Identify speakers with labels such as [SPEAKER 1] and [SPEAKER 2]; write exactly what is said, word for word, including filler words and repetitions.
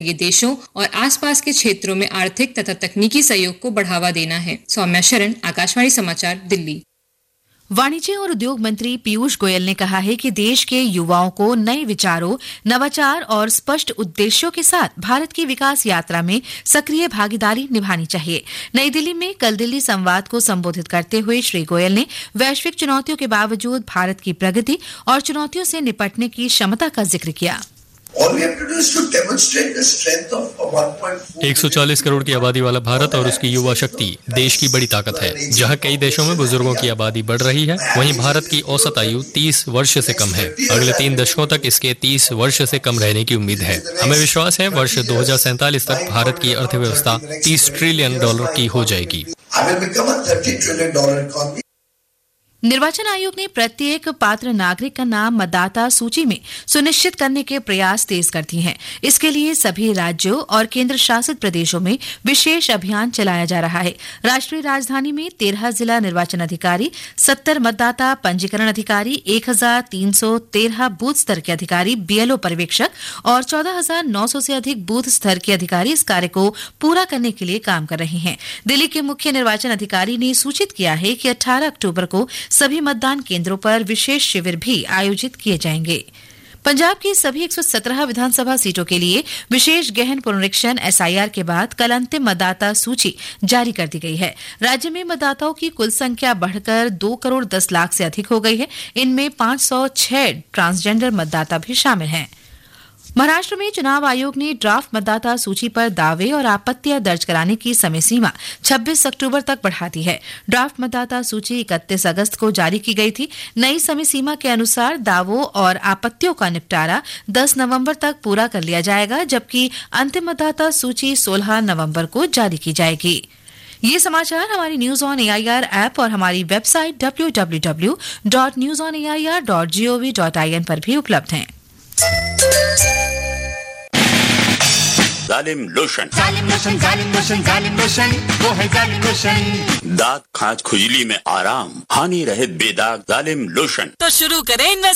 [SPEAKER 1] ये देशों और आसपास के क्षेत्रों में आर्थिक तथा तकनीकी सहयोग को बढ़ावा देना है। सौम्या शरण, आकाशवाणी समाचार, दिल्ली।
[SPEAKER 2] वाणिज्य और उद्योग मंत्री पीयूष गोयल ने कहा है कि देश के युवाओं को नए विचारों, नवाचार और स्पष्ट उद्देश्यों के साथ भारत की विकास यात्रा में सक्रिय भागीदारी निभानी चाहिए। नई दिल्ली में कल दिल्ली संवाद को संबोधित करते हुए श्री गोयल ने वैश्विक चुनौतियों के बावजूद भारत की प्रगति और चुनौतियों से निपटने की क्षमता का जिक्र किया।
[SPEAKER 3] एक सौ चालीस करोड़ की आबादी वाला भारत और उसकी युवा शक्ति देश की बड़ी ताकत है। जहां कई देशों में बुजुर्गों की आबादी बढ़ रही है, वहीं भारत की औसत आयु तीस वर्ष से कम है। अगले तीन दशकों तक इसके तीस वर्ष से कम रहने की उम्मीद है। हमें विश्वास है वर्ष दो हजार सैंतालीस तक भारत की अर्थव्यवस्था तीस ट्रिलियन डॉलर की हो जाएगी।
[SPEAKER 2] निर्वाचन आयोग ने प्रत्येक पात्र नागरिक का नाम मतदाता सूची में सुनिश्चित करने के प्रयास तेज कर दिए हैं। इसके लिए सभी राज्यों और केंद्र शासित प्रदेशों में विशेष अभियान चलाया जा रहा है। राष्ट्रीय राजधानी में तेरह जिला निर्वाचन अधिकारी, सत्तर मतदाता पंजीकरण अधिकारी, एक हजार तीन सौ तेरह बूथ स्तर के अधिकारी, बीएलओ पर्यवेक्षक और चौदह हजार नौ सौ से अधिक बूथ स्तर के अधिकारी इस कार्य को पूरा करने के लिए काम कर रहे हैं। दिल्ली के मुख्य निर्वाचन अधिकारी ने सूचित किया है कि अठारह अक्टूबर को सभी मतदान केंद्रों पर विशेष शिविर भी आयोजित किए जाएंगे। पंजाब की सभी एक सौ सत्रह विधानसभा सीटों के लिए विशेष गहन पुनरीक्षण एसआईआर के बाद कल अंतिम मतदाता सूची जारी कर दी गई है। राज्य में मतदाताओं की कुल संख्या बढ़कर दो करोड़ दस लाख से अधिक हो गई है। इनमें पांच सौ छह ट्रांसजेंडर मतदाता भी शामिल हैं। महाराष्ट्र में चुनाव आयोग ने ड्राफ्ट मतदाता सूची पर दावे और आपत्तियां दर्ज कराने की समय सीमा छब्बीस अक्टूबर तक बढ़ा दी है। ड्राफ्ट मतदाता सूची इकतीस अगस्त को जारी की गई थी। नई समय सीमा के अनुसार दावों और आपत्तियों का निपटारा दस नवंबर तक पूरा कर लिया जाएगा, जबकि अंतिम मतदाता सूची सोलह नवंबर को जारी की जाएगी। ये समाचार हमारी न्यूज ऑन एआईआर ऐप और हमारी website W W W dot news on A I R dot G O V dot I N पर भी उपलब्ध हैं।
[SPEAKER 4] जालिम लोशन,
[SPEAKER 5] जालिम लोशन, जालिम लोशन, जालिम लोशन, वो है जालिम लोशन।
[SPEAKER 4] दांत खाज खुजली में आराम, हानि रहित बेदाग जालिम लोशन।
[SPEAKER 6] तो शुरू करें इन्वेस्ट